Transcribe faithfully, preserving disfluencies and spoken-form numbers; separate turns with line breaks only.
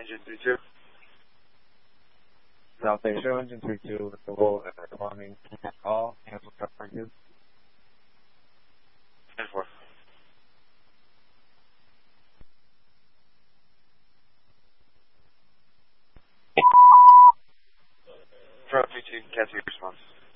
engine three two.
South Asia, engine three two, with the roll and responding call, cancel truck breakage.
ten four. Truck three two, cancel your response.